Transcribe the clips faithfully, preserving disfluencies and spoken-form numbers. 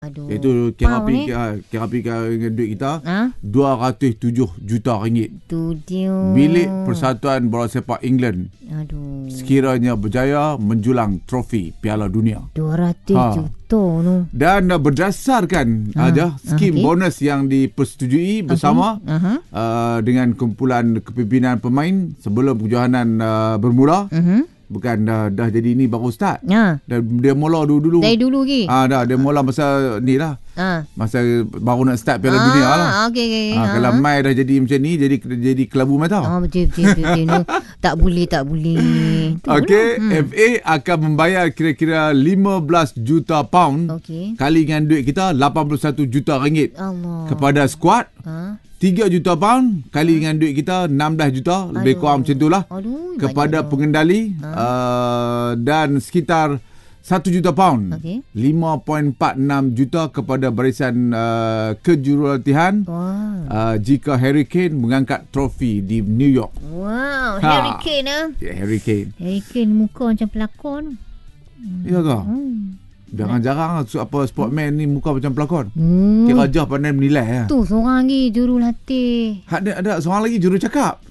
Aduh. Iaitu kira pi kira pi dengan duit kita ha? dua ratus tujuh juta ringgit. Tu dia. Milik Persatuan Bola Sepak England. Aduh. Sekiranya berjaya menjulang trofi Piala Dunia. dua ratus ha. juta tu. Dan uh, berdasarkan ha. aja skim okay. bonus yang dipersetujui bersama okay. uh-huh. uh, dengan kumpulan kepimpinan pemain sebelum kejohanan uh, bermula. Uh-huh. Bukan dah, dah jadi ni baru start. Ha. Dah, dia mula dulu-dulu. Dari dulu lagi. Ah dah dia mula masa ni lah. Ha. Masa baru nak start Piala ha. Dunia lah. Okey okey. Ha, ha. Kalau mai dah jadi macam ni jadi jadi kelabu mata. Oh betul betul betul. betul. No. Tak boleh tak boleh. Okey, hmm. F A akan membayar kira-kira lima belas juta pound okay. kali dengan duit kita lapan puluh satu juta ringgit. Allah. Kepada skuad. Ha. tiga juta pound kali dengan duit kita enam belas juta. Aduh. Lebih kurang macam itulah. Aduh, kepada pengendali ha. uh, dan sekitar satu juta pound okay. lima perpuluhan empat enam juta kepada barisan uh, kejurulatihan wow. uh, jika Harry Kane mengangkat trofi di New York. Wow, ha. Harry Kane ah. Yeah, Harry Kane. Harry Kane muka macam pelakon. Ya ke? Hmm. Jarang-jarang apa sportman ni muka macam pelakon. Hmm. Kira Jah pandai menilai lah. Tu seorang lagi jurulatih. Ada ada seorang lagi juru cakap.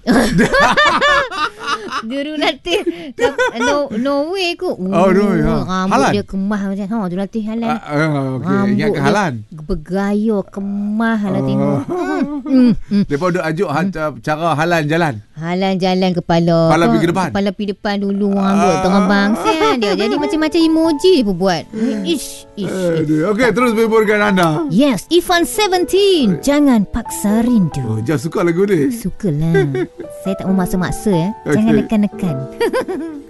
Jurulatih no no way kot. Oh no way. Ha. Rambut Halan. Dia kemah macam ha jurulatih Halan. Uh, uh, okay. Ingat ke Halan? Bergaya kemah Halan tengok. Hmm. Depa duk ajuk hmm. cara Halan jalan. Halan jalan kepala. Kepala pergi depan. Kepala pergi depan dulu rambut uh. terbang sian dia. Jadi macam-macam emoji pun buat. Ish, ish. ish. Okey, terus hiburkan anda. Yes, Ifan tujuh belas. Jangan paksa rindu. Oh, Jah suka lagu ni. Sukalah. Saya tak mau maksa-maksa ya. Okay. Jangan nekan-nekan.